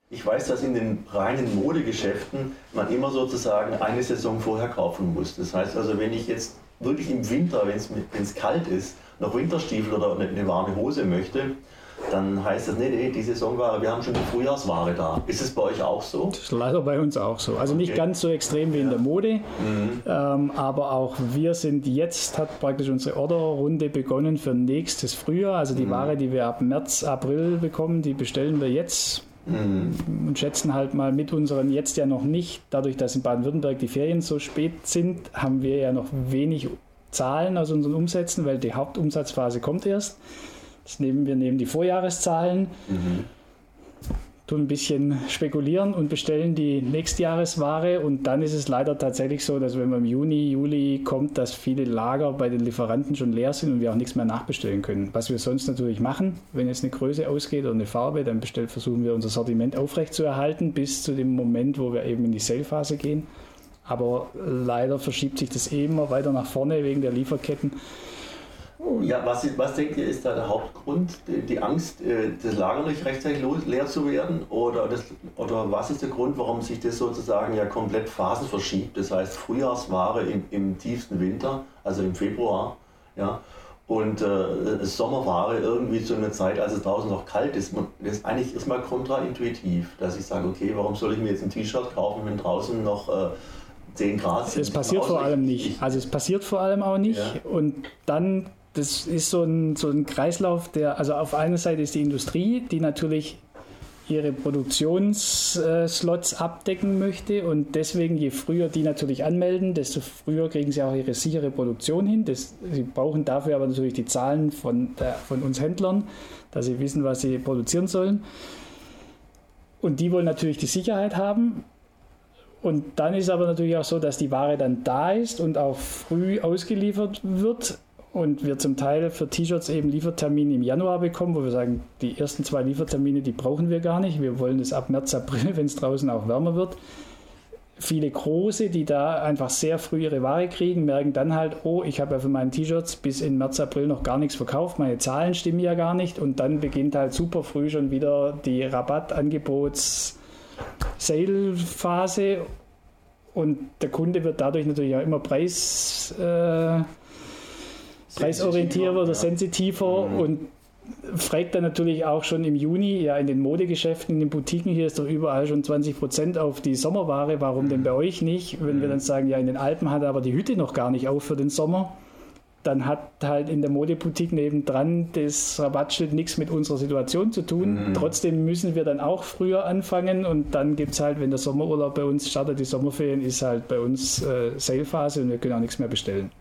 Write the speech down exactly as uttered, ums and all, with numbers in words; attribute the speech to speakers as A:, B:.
A: Ich weiß, dass in den reinen Modegeschäften man immer sozusagen eine Saison vorher kaufen muss. Das heißt also, wenn ich jetzt wirklich im Winter, wenn es kalt ist, noch Winterstiefel oder eine, eine warme Hose möchte, dann heißt das, nee, nee, die Saisonware, wir haben schon die Frühjahrsware da. Ist es bei euch auch so?
B: Das ist leider bei uns auch so. Also nicht okay. ganz so extrem wie in der Mode, mhm. ähm, aber auch wir sind jetzt, hat praktisch unsere Orderrunde begonnen für nächstes Frühjahr. Also die mhm. Ware, die wir ab März, April bekommen, die bestellen wir jetzt mhm. und schätzen halt mal mit unseren jetzt ja noch nicht. Dadurch, dass in Baden-Württemberg die Ferien so spät sind, haben wir ja noch wenig Zahlen aus unseren Umsätzen, weil die Hauptumsatzphase kommt erst. Das nehmen wir nehmen die Vorjahreszahlen, mhm. tun ein bisschen spekulieren und bestellen die Nächstjahresware und dann ist es leider tatsächlich so, dass wenn man im Juni, Juli kommt, dass viele Lager bei den Lieferanten schon leer sind und wir auch nichts mehr nachbestellen können. Was wir sonst natürlich machen, wenn jetzt eine Größe ausgeht oder eine Farbe, dann bestellt, versuchen wir unser Sortiment aufrechtzuerhalten bis zu dem Moment, wo wir eben in die Sale-Phase gehen. Aber leider verschiebt sich das eh immer weiter nach vorne wegen der Lieferketten.
A: Ja, was, was denkt ihr, ist da der Hauptgrund? Die, die Angst, das Lager nicht rechtzeitig leer zu werden? Oder, das, oder was ist der Grund, warum sich das sozusagen ja komplett Phasen verschiebt? Das heißt Frühjahrsware im, im tiefsten Winter, also im Februar, ja, und äh, Sommerware irgendwie zu einer Zeit, als es draußen noch kalt ist. Das ist eigentlich erstmal kontraintuitiv, dass ich sage, okay, warum soll ich mir jetzt ein T-Shirt kaufen, wenn draußen noch äh, zehn Grad sind?
B: Es passiert vor allem nicht. Also es passiert vor allem auch nicht. Ja. Und dann das ist so ein, so ein Kreislauf, der, also auf einer Seite ist die Industrie, die natürlich ihre Produktionsslots abdecken möchte und deswegen, je früher die natürlich anmelden, desto früher kriegen sie auch ihre sichere Produktion hin. Das, sie brauchen dafür aber natürlich die Zahlen von, der, von uns Händlern, dass sie wissen, was sie produzieren sollen. Und die wollen natürlich die Sicherheit haben. Und dann ist aber natürlich auch so, dass die Ware dann da ist und auch früh ausgeliefert wird. Und wir zum Teil für T-Shirts eben Liefertermine im Januar bekommen, wo wir sagen, die ersten zwei Liefertermine, die brauchen wir gar nicht. Wir wollen es ab März, April, wenn es draußen auch wärmer wird. Viele Große, die da einfach sehr früh ihre Ware kriegen, merken dann halt, oh, ich habe ja für meine T-Shirts bis in März, April noch gar nichts verkauft, meine Zahlen stimmen ja gar nicht. Und dann beginnt halt super früh schon wieder die Rabattangebots-Sale-Phase. Und der Kunde wird dadurch natürlich auch immer Preis... Äh, preisorientierter oder sensitiver mhm. und fragt dann natürlich auch schon im Juni, ja in den Modegeschäften, in den Boutiquen, hier ist doch überall schon zwanzig Prozent auf die Sommerware, warum mhm. denn bei euch nicht? Wenn mhm. wir dann sagen, ja in den Alpen hat aber die Hütte noch gar nicht auf für den Sommer, dann hat halt in der Modeboutique nebendran das Rabattschild nichts mit unserer Situation zu tun. Mhm. Trotzdem müssen wir dann auch früher anfangen und dann gibt es halt, wenn der Sommerurlaub bei uns startet, die Sommerferien, ist halt bei uns äh, Sale-Phase und wir können auch nichts mehr bestellen.